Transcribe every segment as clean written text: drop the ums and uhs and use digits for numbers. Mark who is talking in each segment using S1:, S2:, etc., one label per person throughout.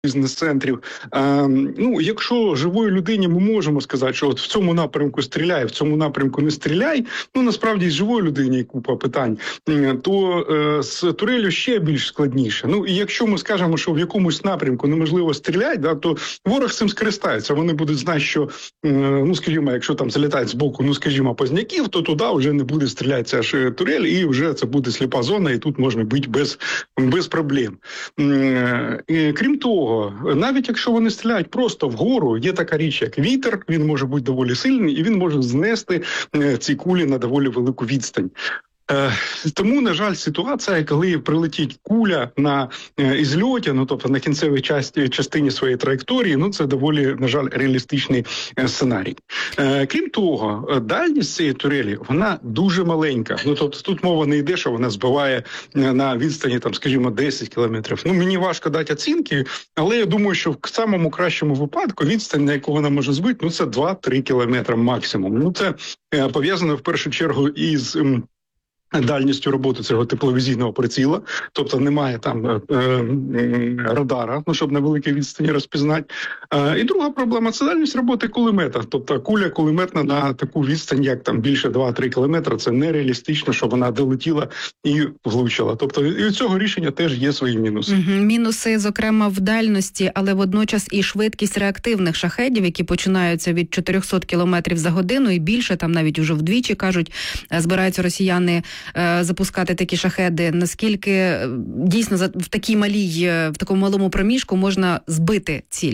S1: бізнес-центрів. Ну, якщо живої людині ми можемо сказати, що от в цьому напрямку стріляй, в цьому напрямку не стріляй, ну, насправді, з живої людині купа питань, то з турелью ще більш складніше. Ну, і якщо ми скажемо, що в якомусь напрямку неможливо стріляти, да, то ворог цим скористається. Вони будуть знати, що, ну, скажімо, якщо там залітають з боку, ну, скажімо, Позняків, то туди вже не буде стріляти ця ж турель, і вже це буде сліпа зона, і тут можна бити без проблем. Крім того, навіть якщо вони стріляють просто вгору, є така річ, як вітер, він може бути доволі сильний, і він може знести ці кулі на доволі велику відстань. Тому, на жаль, ситуація, коли прилетить куля на ізльоті, ну, тобто на кінцевій частині своєї траєкторії, ну, це доволі, на жаль, реалістичний сценарій. Крім того, дальність цієї турелі, вона дуже маленька. Ну, тобто тут мова не йде, що вона збиває на відстані, там, скажімо, 10 кілометрів. Ну, мені важко дати оцінки, але я думаю, що в самому кращому випадку відстань, на яку вона може збити, ну, це 2-3 кілометри максимум. Ну, це пов'язано в першу чергу із дальністю роботи цього тепловізійного приціла, тобто немає там радара, ну, щоб на великій відстані розпізнати. І друга проблема – це дальність роботи кулемета. Тобто куля кулеметна на таку відстань, як там більше 2-3 кілометри, це нереалістично, щоб вона долетіла і влучила. Тобто і у цього рішення теж є свої мінуси.
S2: Мінуси, зокрема, в дальності, але водночас і швидкість реактивних шахедів, які починаються від 400 кілометрів за годину і більше, там навіть уже вдвічі, кажуть, збираються росіяни запускати такі шахеди. Наскільки дійсно в такому малому проміжку можна збити ціль?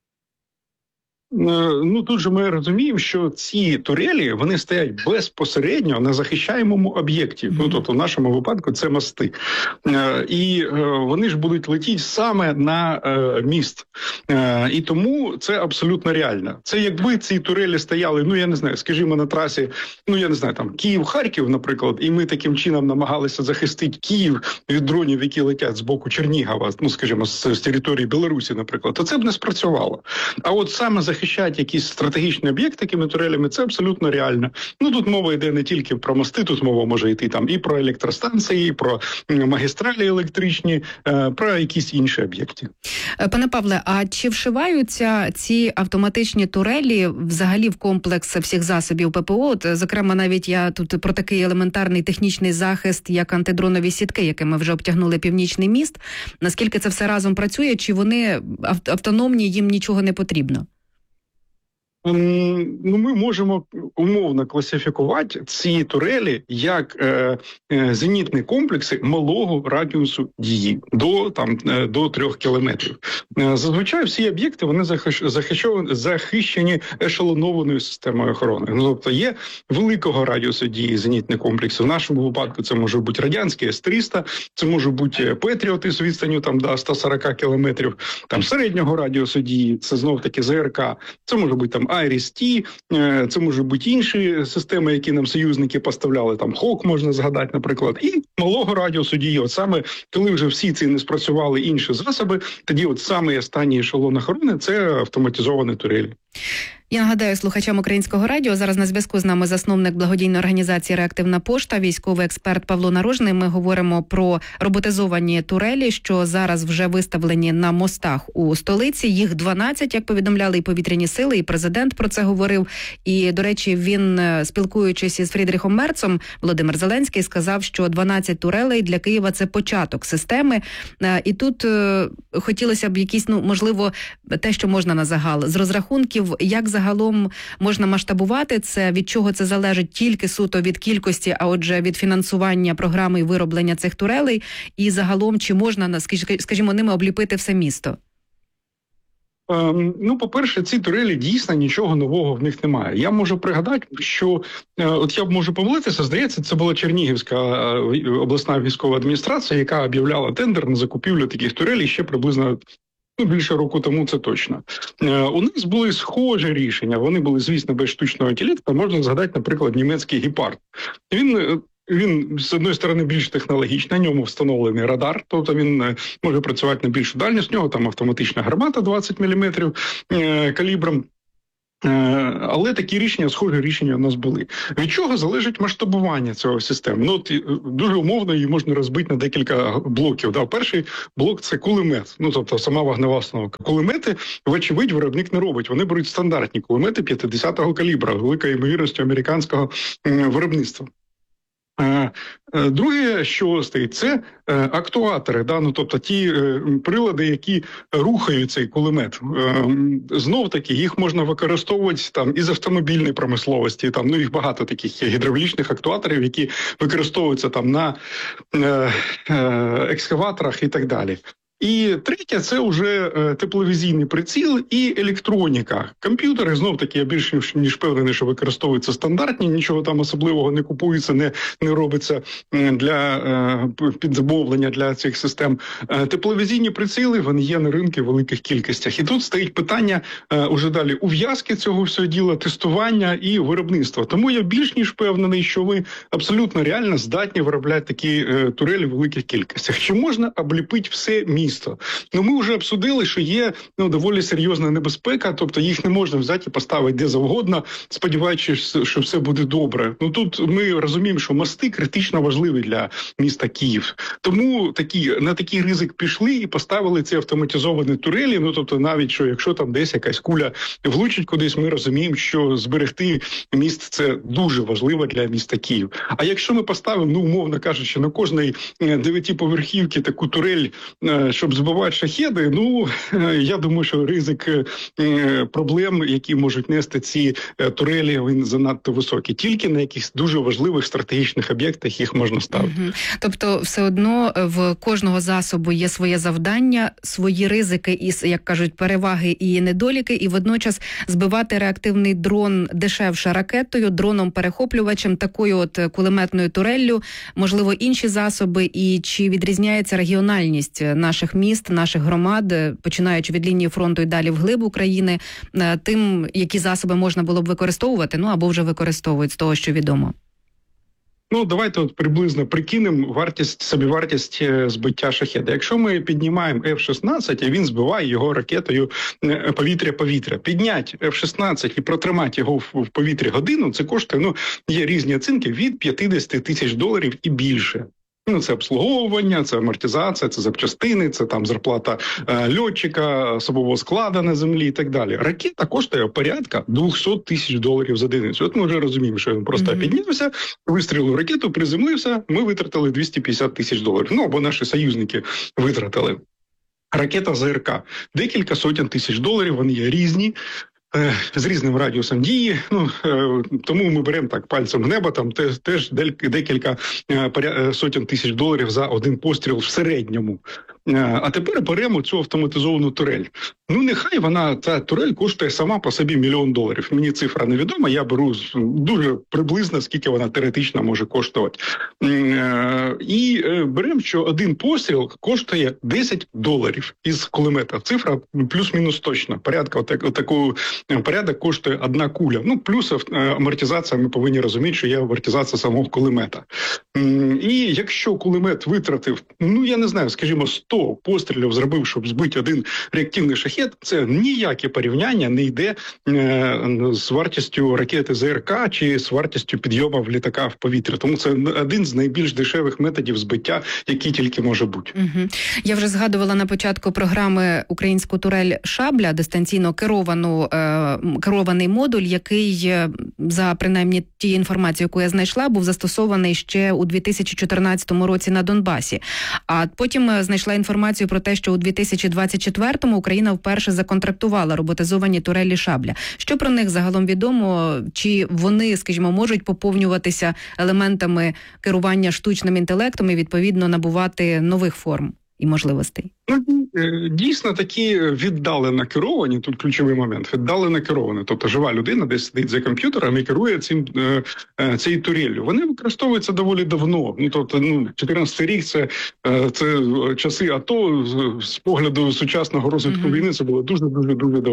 S1: Ну, тут же ми розуміємо, що ці турелі, вони стоять безпосередньо на захищаємому об'єкті. Ну, тобто, в нашому випадку це мости. І вони ж будуть летіти саме на міст. І тому це абсолютно реально. Це якби ці турелі стояли, ну, я не знаю, скажімо, на трасі, ну, я не знаю, там, Київ-Харків, наприклад, і ми таким чином намагалися захистити Київ від дронів, які летять з боку Чернігова, ну, скажімо, з території Білорусі, наприклад, то це б не спрацювало. А от саме захищати якісь стратегічні об'єкти такими турелями, це абсолютно реально. Ну, тут мова йде не тільки про мости, тут мова може йти там і про електростанції, і про магістралі електричні, про якісь інші об'єкти.
S2: Пане Павле, а чи вшиваються ці автоматичні турелі взагалі в комплекс всіх засобів ППО? От, зокрема, навіть я тут про такий елементарний технічний захист, як антидронові сітки, якими вже обтягнули Північний міст. Наскільки це все разом працює, чи вони автономні, їм нічого не потрібно?
S1: Ну, ми можемо умовно класифікувати ці турелі як зенітні комплекси малого радіусу дії до 3 кілометрів. Зазвичай всі об'єкти вони захищені ешелонованою системою охорони. Ну, тобто є великого радіусу дії зенітні комплекси. В нашому випадку це може бути радянський С-300, це може бути Петріоти з відстанню там до 140 кілометрів, там середнього радіусу дії, це знов-таки ЗРК, це може бути там Айріс-Ті, це можуть бути інші системи, які нам союзники поставляли, там ХОК можна згадати, наприклад, і малого радіусу дії. От саме, коли вже всі ці не спрацювали інші засоби, тоді от саме останній ешелон охорони – це автоматизовані турелі.
S2: Я нагадаю слухачам Українського радіо, зараз на зв'язку з нами засновник благодійної організації «Реактивна пошта», військовий експерт Павло Нарожний. Ми говоримо про роботизовані турелі, що зараз вже виставлені на мостах у столиці. Їх 12, як повідомляли і повітряні сили, і президент про це говорив. І, до речі, він, спілкуючись із Фрідріхом Мерцом, Володимир Зеленський сказав, що 12 турелей для Києва – це початок системи. І тут хотілося б якісь, можливо, те, що можна на загал. З розрахунків, як загалом можна масштабувати це, від чого це залежить тільки суто від кількості, а отже від фінансування програми і вироблення цих турелей, і загалом чи можна, скажімо, ними обліпити все місто?
S1: Ну, по-перше, ці турелі дійсно нічого нового в них немає. Я можу пригадати, що, от я можу помилитися, здається, це була Чернігівська обласна військова адміністрація, яка об'являла тендер на закупівлю таких турелей ще приблизно більше року тому, це точно. У нас були схожі рішення. Вони були, звісно, без штучного інтелекту. Можна згадати, наприклад, німецький «Гепард». Він, з одної сторони, більш технологічний, на ньому встановлений радар, тобто він може працювати на більшу дальність, у нього там автоматична гармата 20 мм калібром. Але такі рішення, схожі рішення у нас були. Від чого залежить масштабування цього системи? Ну, от, дуже умовно її можна розбити на декілька блоків. Да? Перший блок – це кулемет, ну, тобто сама вогнева установка. Кулемети, вочевидь, виробник не робить. Вони беруть стандартні кулемети 50-го калібра, великою ймовірністю американського виробництва. Друге, що стоїть, це актуатори, да? Ну, тобто ті прилади, які рухають цей кулемет. Знов-таки, їх можна використовувати там із автомобільної промисловості, там, ну, їх багато таких гідравлічних актуаторів, які використовуються там на екскаваторах і так далі. І третє – це вже тепловізійний приціл і електроніка. Комп'ютери, знов-таки, я більш ніж впевнений, що використовуються стандартні, нічого там особливого не купується, не робиться для підзамовлення для цих систем. Тепловізійні приціли, вони є на ринку в великих кількостях. І тут стоїть питання уже далі ув'язки цього всього діла, тестування і виробництва. Тому я більш ніж впевнений, що ви абсолютно реально здатні виробляти такі турелі в великих кількостях. Чи можна обліпити все місто? Ну, ми вже обсудили, що є доволі серйозна небезпека, тобто їх не можна взяти і поставити де завгодно, сподіваючись, що все буде добре. Ну, тут ми розуміємо, що мости критично важливі для міста Київ. Тому на такий ризик пішли і поставили ці автоматизовані турелі, ну, тобто навіть, що якщо там десь якась куля влучить кудись, ми розуміємо, що зберегти міст – це дуже важливо для міста Київ. А якщо ми поставимо, ну, умовно кажучи, на кожній 9-поверхівці таку турель, щоб збивати шахеди, ну, я думаю, що ризик проблем, які можуть нести ці турелі, він занадто високий. Тільки на якихось дуже важливих стратегічних об'єктах їх можна ставити.
S2: Тобто, все одно в кожного засобу є своє завдання, свої ризики і, як кажуть, переваги і недоліки, і водночас збивати реактивний дрон дешевше ракетою, дроном-перехоплювачем, такою от кулеметною туреллю, можливо, інші засоби, і чи відрізняється регіональність наших міст, наших громад, починаючи від лінії фронту і далі вглиб України, тим, які засоби можна було б використовувати, ну або вже використовують з того, що відомо?
S1: Ну, давайте от приблизно прикинемо собівартість збиття шахеда. Якщо ми піднімаємо F-16, і він збиває його ракетою повітря-повітря. Підняти F-16 і протримати його в повітрі годину, це коштує, ну, є різні оцінки, від $50 тисяч і більше. Ну, це обслуговування, це амортизація, це запчастини, це там зарплата льотчика, особового складу на землі і так далі. Ракета коштує порядка $200 тисяч за одиницю. От ми вже розуміємо, що він просто піднявся, вистрілив ракету, приземлився, ми витратили $250 тисяч. Ну, або наші союзники витратили. Ракета ЗРК. Декілька сотень тисяч доларів, вони є різні. З різним радіусом дії, ну, тому ми беремо так пальцем в небо, там теж декілька сотень тисяч доларів за один постріл в середньому. А тепер беремо цю автоматизовану турель. Ну, нехай ця турель коштує сама по собі $1 мільйон. Мені цифра невідома, я беру дуже приблизно, скільки вона теоретично може коштувати. І беремо, що один постріл коштує $10 із кулемета. Цифра плюс-мінус точно. Порядок коштує одна куля. Ну, плюс амортизація, ми повинні розуміти, що є амортизація самого кулемета. І якщо кулемет витратив, ну, я не знаю, скажімо, 100 пострілів зробив, щоб збити один реактивний шахед, це ніяке порівняння не йде з вартістю ракети ЗРК чи з вартістю підйому літака в повітря. Тому це один з найбільш дешевих методів збиття, який тільки може бути.
S2: Я вже згадувала на початку програми українську турель «Шабля», дистанційно керований модуль, який, за принаймні тією інформацією, яку я знайшла, був застосований ще у 2014 році на Донбасі. А потім знайшла інформацію про те, що у 2024-му Україна вперше законтрактувала роботизовані турелі «Шабля». Що про них загалом відомо? Чи вони, скажімо, можуть поповнюватися елементами керування штучним інтелектом і, відповідно, набувати нових форм і можливостей?
S1: Ну, дійсно, такі віддалено керовані, тут ключовий момент, віддалено керовані. Тобто жива людина десь сидить за комп'ютером і керує цією туреллю. Вони використовуються доволі давно. Ну, тобто, 14-й рік – це часи АТО, з погляду сучасного розвитку війни, це було дуже-дуже давно.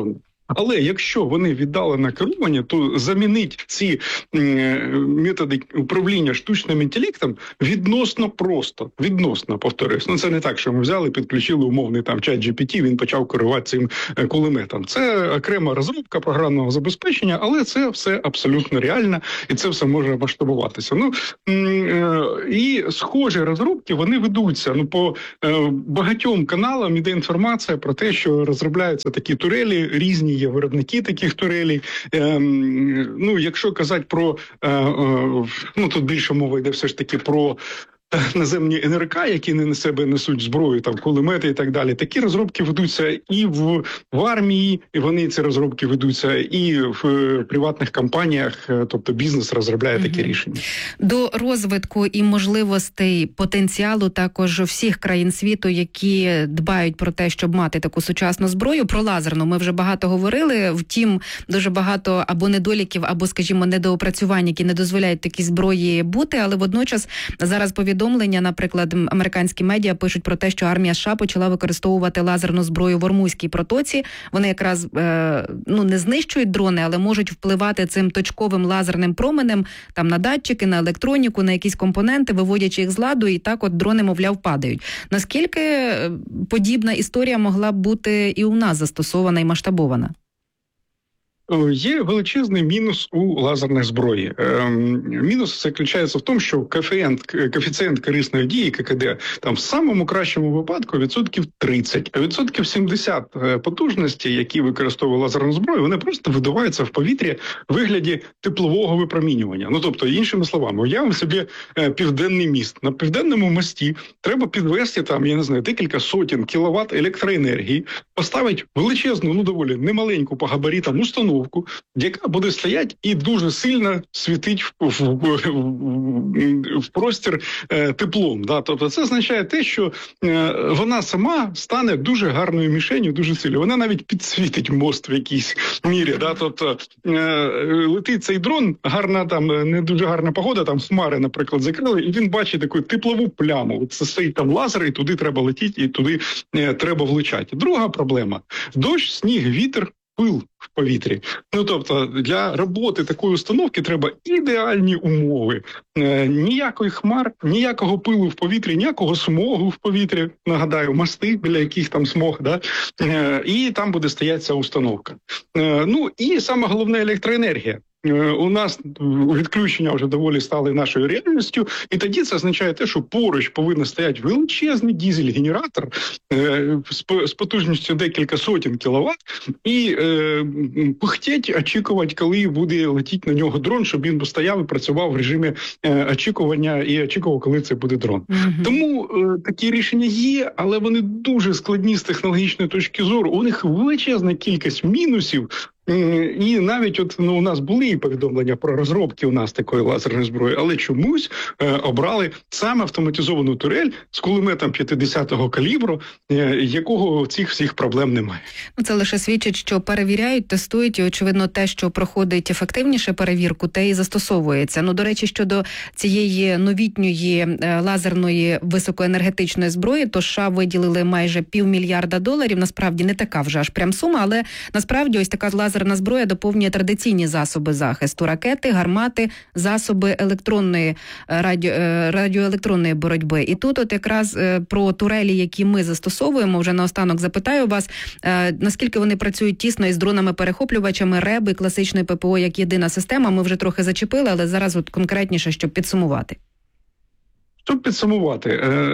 S1: Але якщо вони віддали на керування, то замінить ці методи управління штучним інтелектом відносно просто. Відносно, повторюсь. Ну, це не так, що ми взяли, підключили умовний там чат GPT, він почав керувати цим кулеметом. Це окрема розробка програмного забезпечення, але це все абсолютно реально, і це все може масштабуватися. Ну, і схожі розробки, вони ведуться. Ну, по багатьом каналам іде інформація про те, що розробляються такі турелі, різні є виробники таких турелей. Ну, якщо казати про, ну, тут більше мова йде все ж таки про наземні НРК, які на себе несуть зброю, там кулемети і так далі. Такі розробки ведуться і в армії, і вони ці розробки ведуться і в приватних компаніях, тобто бізнес розробляє такі рішення.
S2: До розвитку і можливостей потенціалу також всіх країн світу, які дбають про те, щоб мати таку сучасну зброю. Про лазерну ми вже багато говорили, втім, дуже багато або недоліків, або, скажімо, недоопрацювань, які не дозволяють такій зброї бути, але водночас зараз повідомлення, наприклад, американські медіа пишуть про те, що армія США почала використовувати лазерну зброю в Ормузькій протоці. Вони якраз не знищують дрони, але можуть впливати цим точковим лазерним променем там на датчики, на електроніку, на якісь компоненти, виводячи їх з ладу, і так от дрони, мовляв, падають. Наскільки подібна історія могла б бути і у нас застосована і масштабована?
S1: Є величезний мінус у лазерних зброї. Мінус заключається в тому, що коефіцієнт корисної дії, ККД, там в самому кращому випадку 30%, а 70% потужності, які використовує лазерну зброю, вони просто видуваються в повітрі в вигляді теплового випромінювання. Ну, тобто, іншими словами, уявимо собі південний міст. На південному мості треба підвести там, я не знаю, декілька сотень кіловат електроенергії, поставити величезну, ну доволі немаленьку по габаритам установку, яка буде стояти і дуже сильно світить в простір теплом. Да? Тобто це означає те, що вона сама стане дуже гарною мішенью, дуже сильно. Вона навіть підсвітить мост в якійсь мірі. Да? Тобто летить цей дрон, гарна там, не дуже гарна погода, там хмари, наприклад, закрили, і він бачить таку теплову пляму. Це стоїть там лазер, і туди треба летіти, і туди треба влучати. Друга проблема – дощ, сніг, вітер, пил в повітрі. Ну, тобто, для роботи такої установки треба ідеальні умови. Ніякої хмар, ніякого пилу в повітрі, ніякого смогу в повітрі. Нагадаю, мости, біля яких там смог, да? І там буде стояти ця установка. Ну, і саме головне – електроенергія. У нас відключення вже доволі стали нашою реальністю, і тоді це означає те, що поруч повинен стояти величезний дизель-генератор з потужністю декілька сотень кіловат і пихтеть, очікувати, коли буде летіти на нього дрон, щоб він стояв і працював в режимі очікування і очікував, коли це буде дрон. Тому такі рішення є, але вони дуже складні з технологічної точки зору. У них величезна кількість мінусів. І навіть у нас були повідомлення про розробки у нас такої лазерної зброї, але чомусь обрали саме автоматизовану турель з кулеметом 50-го калібру, якого цих всіх проблем немає.
S2: Це лише свідчить, що перевіряють, тестують, і, очевидно, те, що проходить ефективніше перевірку, те і застосовується. Ну, до речі, щодо цієї новітньої лазерної високоенергетичної зброї, то США виділили майже $500 мільярда. Насправді не така вже аж прям сума, але насправді ось така лазерна зброя доповнює традиційні засоби захисту: ракети, гармати, засоби електронної радіоелектронної боротьби. І тут от якраз про турелі, які ми застосовуємо, вже наостанок запитаю вас, наскільки вони працюють тісно із дронами-перехоплювачами, РЕБ і класичною ППО як єдина система. Ми вже трохи зачепили, але зараз от конкретніше, щоб підсумувати.
S1: Щоб підсумувати,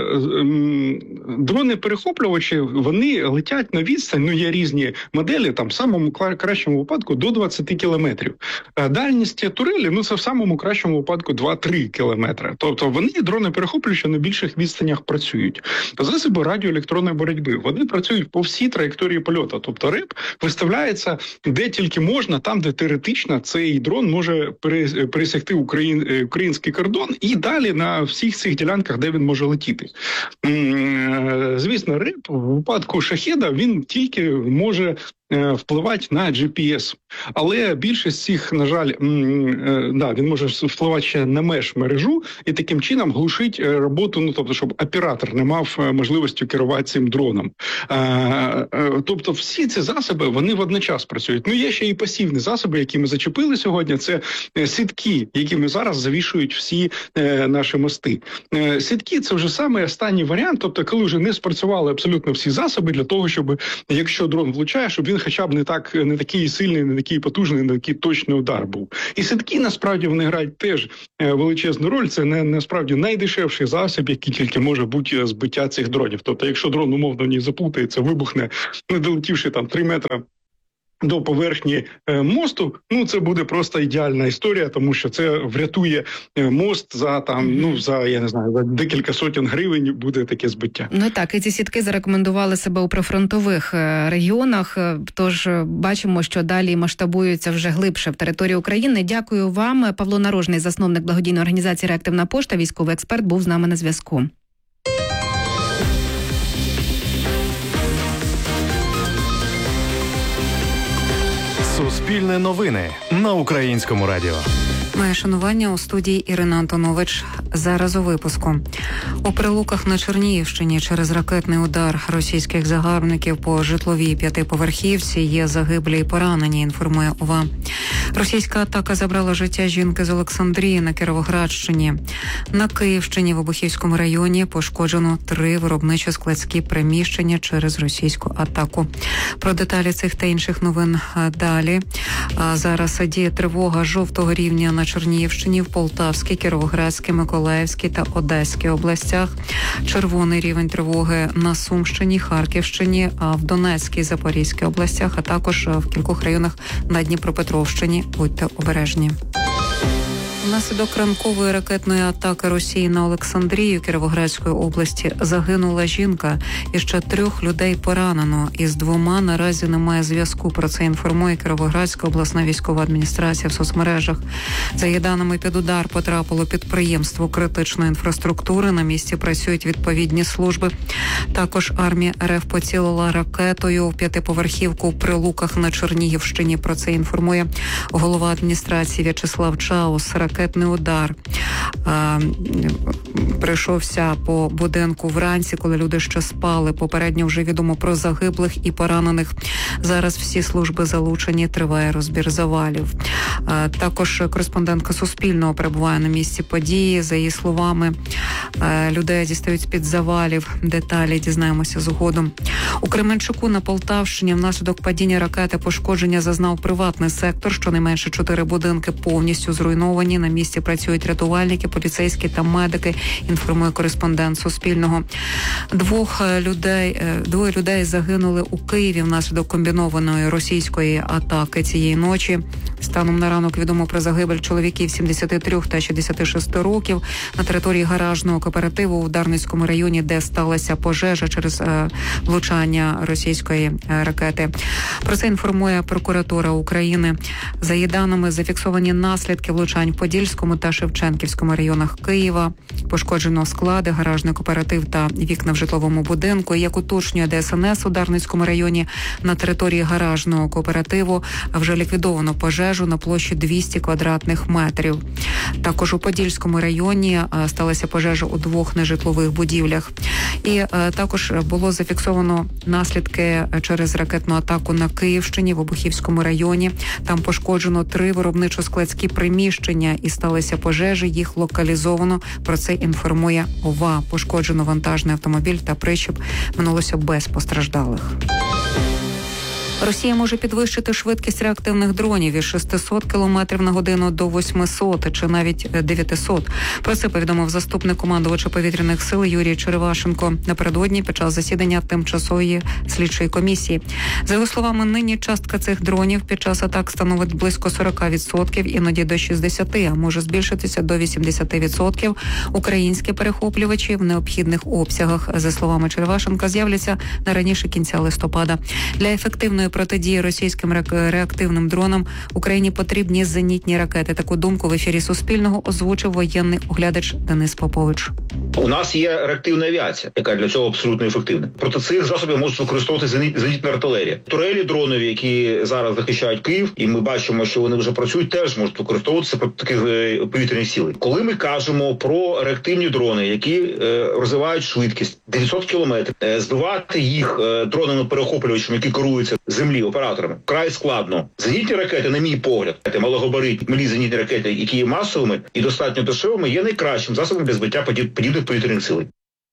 S1: дрони-перехоплювачі, вони летять на відстань, ну є різні моделі, там в самому кращому випадку до 20 кілометрів. Дальність турелі, ну це в самому кращому випадку 2-3 кілометри. Тобто вони, дрони-перехоплювачі, на більших відстанях працюють. Засоби радіоелектронної боротьби, вони працюють по всій траєкторії польоту. Тобто РЕБ виставляється де тільки можна, там, де теоретично цей дрон може пересягти український кордон і далі на всіх цих ділянках, де він може летіти. Звісно, РЕБ в випадку «Шахеда» він тільки може впливати на GPS. Але більшість цих, на жаль, він може впливати ще на меж-мережу і таким чином глушить роботу, тобто, щоб оператор не мав можливості керувати цим дроном. Тобто всі ці засоби, вони водночас працюють. Є ще і пасивні засоби, які ми зачепили сьогодні, це сітки, якими зараз завішують всі наші мости. Сітки – це вже саме останній варіант, тобто коли вже не спрацювали абсолютно всі засоби для того, щоб, якщо дрон влучає, щоб він хоча б не такий сильний, не такий потужний, не такий точний удар був. І сітки, насправді, вони грають теж величезну роль. Це насправді найдешевший засіб, який тільки може бути збиття цих дронів. Тобто, якщо дрон умовно в ній заплутається, вибухне, не долетівши 3 метри до поверхні мосту, це буде просто ідеальна історія, тому що це врятує мост за за декілька сотень гривень буде таке збиття.
S2: Так, і ці сітки зарекомендували себе у прифронтових регіонах, тож бачимо, що далі масштабуються вже глибше в території України. Дякую вам. Павло Нарожний, засновник благодійної організації «Реактивна пошта», військовий експерт, був з нами на зв'язку.
S3: Суспільне новини на Українському радіо.
S4: Моє шанування, у студії Ірина Антонович. Зараз у випуску. У Прилуках на Чернігівщині через ракетний удар російських загарбників по житловій 5-поверхівці є загиблі і поранені, інформує ОВА. Російська атака забрала життя жінки з Олександрії на Кіровоградщині. На Київщині в Обухівському районі пошкоджено 3 виробничо-складські приміщення через російську атаку. Про деталі цих та інших новин далі. Зараз діє тривога жовтого рівня на Чернігівщині, в Полтавській, Кіровоградській, Миколаївській та Одеській областях. Червоний рівень тривоги на Сумщині, Харківщині, в Донецькій і Запорізькій областях, а також в кількох районах на Дніпропетровщині. Будьте обережні. Внаслідок ранкової ракетної атаки Росії на Олександрію Кіровоградської області загинула жінка і ще 3 людей поранено. Із 2 наразі немає зв'язку. Про це інформує Кіровоградська обласна військова адміністрація в соцмережах. За її даними, під удар потрапило підприємство критичної інфраструктури. На місці працюють відповідні служби. Також армія РФ поцілила ракетою в 5-поверхівку у Прилуках на Чернігівщині. Про це інформує голова адміністрації В'ячеслав Чаус. Ракетний удар прийшовся по будинку вранці, коли люди ще спали. Попередньо вже відомо про загиблих і поранених. Зараз всі служби залучені, триває розбір завалів. Також кореспондентка Суспільного перебуває на місці події. За її словами, людей дістають з-під завалів. Деталі дізнаємося згодом. У Кременчуку на Полтавщині внаслідок падіння ракети пошкодження зазнав приватний сектор. Щонайменше 4 будинки повністю зруйновані. На місці працюють рятувальники, поліцейські та медики, інформує кореспондент Суспільного. 2 людей загинули у Києві внаслідок комбінованої російської атаки цієї ночі. Станом на ранок відомо про загибель чоловіків 73 та 66 років на території гаражного кооперативу у Дарницькому районі, де сталася пожежа через влучання російської ракети. Про це інформує прокуратура України. За її даними, зафіксовані наслідки влучань в Подільському та Шевченківському районах Києва. Пошкоджено склади, гаражний кооператив та вікна в житловому будинку. Як уточнює ДСНС у Дарницькому районі, на території гаражного кооперативу вже ліквідовано пожежу на площі 200 квадратних метрів. Також у Подільському районі сталася пожежа у 2 нежитлових будівлях. І також було зафіксовано наслідки через ракетну атаку на Київщині в Обухівському районі. Там пошкоджено 3 виробничо-складські приміщення і сталися пожежі, їх локалізовано. Про це інформує ОВА. Пошкоджено вантажний автомобіль та причіп, минулося без постраждалих. Росія може підвищити швидкість реактивних дронів із 600 км на годину до 800 чи навіть 900. Про це повідомив заступник командувача повітряних сил Юрій Черевашенко напередодні під час засідання тимчасової слідчої комісії. За його словами, нині частка цих дронів під час атак становить близько 40%, іноді до 60%, а може збільшитися до 80%. Українські перехоплювачі в необхідних обсягах, за словами Черевашенка, з'являться не раніше кінця листопада. Для ефективної протидії російським реактивним дронам Україні потрібні зенітні ракети. Таку думку в ефірі Суспільного озвучив воєнний оглядач Денис Попович.
S5: У нас є реактивна авіація, яка для цього абсолютно ефективна. Проти цих засобів можуть використовувати зенітна артилерія. Турелі дронові, які зараз захищають Київ, і ми бачимо, що вони вже працюють, теж можуть використовуватися проти таких повітряних сил. Коли ми кажемо про реактивні дрони, які розвивають швидкість 900 кілометрів, збивати їх дронами-перехоплювачами, які керуються з землі операторами, вкрай складно. Зенітні ракети, на мій погляд, малогабаритні, малі зенітні ракети, які є масовими і достатньо дешевими, є найкращим засобом для збиття подібних повітряних сил.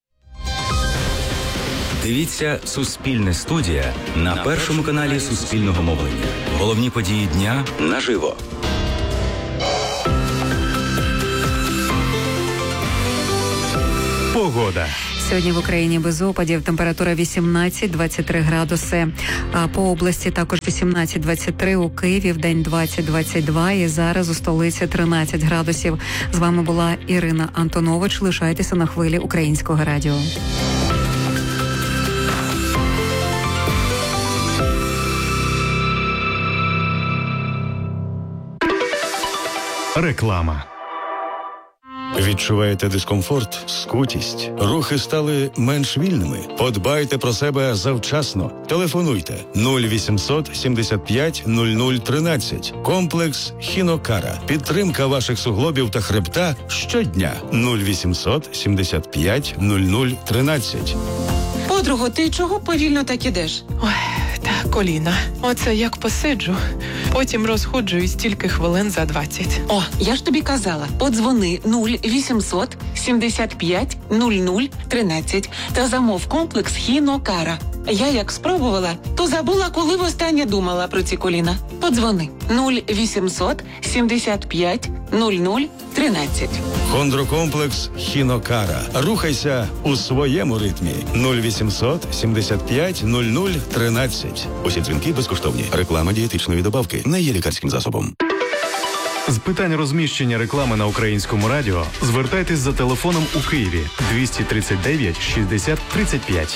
S6: Дивіться «Суспільне студія» на першому каналі Суспільного мовлення. Головні події дня наживо.
S3: Погода.
S4: Сьогодні в Україні без опадів, температура 18-23 градуси. А по області також 18-23, у Києві вдень 20-22 і зараз у столиці 13 градусів. З вами була Ірина Антонович. Лишайтеся на хвилі Українського радіо.
S3: Реклама.
S7: Відчуваєте дискомфорт, скутість? Рухи стали менш вільними? Подбайте про себе завчасно. Телефонуйте 0800 75 00 13. Комплекс Хінокара. Підтримка ваших суглобів та хребта щодня. 0800 75 00 13.
S8: Подруго, ти чого повільно так ідеш?
S9: Ой, та коліна. Оце як посиджу, потім розходжуюсь тільки хвилин за 20.
S8: О, я ж тобі казала, подзвони 0800 75 00 13 та замов комплекс Хінокара. Я як спробувала, то забула, коли востаннє думала про ці коліна. Подзвони 0800 75 00 13.
S7: Хондрокомплекс Хінокара. Рухайся у своєму ритмі. 0800 75 00 13. Усі дзвінки безкоштовні. Реклама дієтичної добавки не є лікарським засобом.
S3: З питань розміщення реклами на Українському радіо звертайтесь за телефоном у Києві 239 60 35.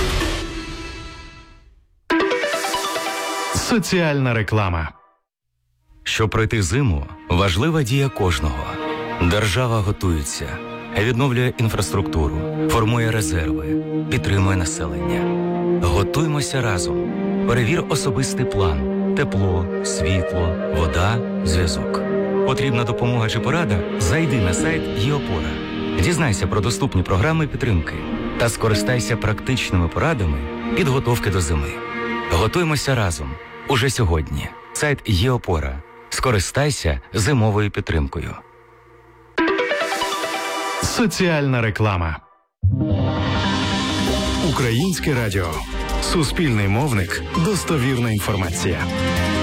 S3: Соціальна реклама.
S6: Щоб пройти зиму, важлива дія кожного. Держава готується, відновлює інфраструктуру, формує резерви, підтримує населення. Готуймося разом. Перевір особистий план. Тепло, світло, вода, зв'язок. Потрібна допомога чи порада? Зайди на сайт ЄОПОРА. Дізнайся про доступні програми підтримки та скористайся практичними порадами підготовки до зими. Готуймося разом. Уже сьогодні. Сайт ЄОПОРА. Скористайся зимовою підтримкою.
S3: Соціальна реклама. Українське радіо. Суспільний мовник. Достовірна інформація.